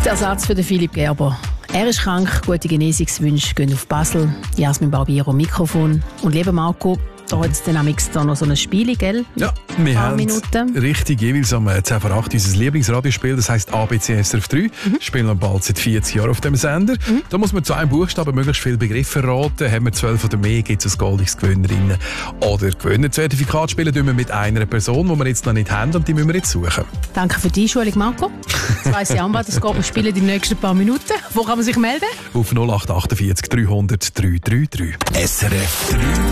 Der Ersatz für den Philipp Gerber. Er ist krank, gute Genesungswünsche gehen auf Basel. Jasmin Barbiero Mikrofon. Und lieber Marco, da hat es dann noch so ein Spiel, gell? Ja, wir haben Minuten. richtig jeweils am 10 vor 8 unser Lieblingsradiospiel, das heisst ABC SRF 3. Spielen wir bald seit 40 Jahren auf dem Sender. Da muss man zu einem Buchstaben möglichst viele Begriffe erraten. Haben wir 12 oder mehr, gibt es ein goldiges Gewinnerinnen. Oder Gewinnerzertifikat spielen wir mit einer Person, die wir jetzt noch nicht haben und die müssen wir jetzt suchen. Danke für die Einschulung, Marco. Das weiss ich auch mal, das geht, wir spielen die nächsten paar Minuten. Wo kann man sich melden? Auf 0848 300 333. SRF 3